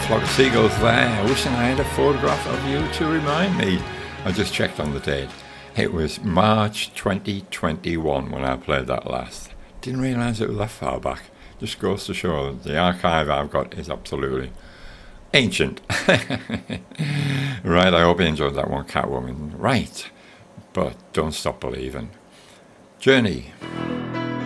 flock of seagulls there. Wishing I had a photograph of you to remind me. I just checked on the date. It was March 2021 when I played that last. Didn't realise it was that far back. Just goes to show that the archive I've got is absolutely ancient. Right, I hope you enjoyed that one, Catwoman. Right, but don't stop believing. Journey